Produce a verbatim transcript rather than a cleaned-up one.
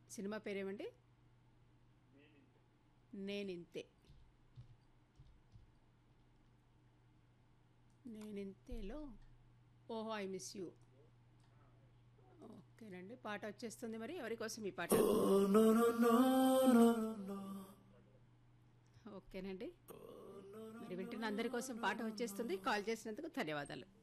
Cinema పేరేమండి? నేనింతే. నేనింతేలో ఓహో I miss you. ఓకేనండి, పాట వచ్చేస్తుంది. మరి ఎవరి కోసం ఈ పాట? ఓకేనండి, మరి వింటున్న అందరి కోసం పాట వచ్చేస్తుంది. కాల్ చేసినందుకు ధన్యవాదాలు.